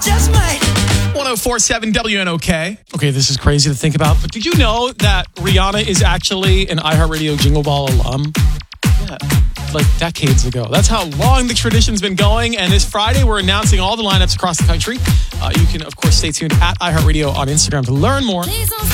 just might. 1047 WNOK. Okay, this is crazy to think about, but did you know that Rihanna is actually an iHeartRadio Jingle Ball alum? Yeah, like decades ago. That's how long the tradition's been going. And this Friday, we're announcing all the lineups across the country. You can, of course, stay tuned at iHeartRadio on Instagram to learn more.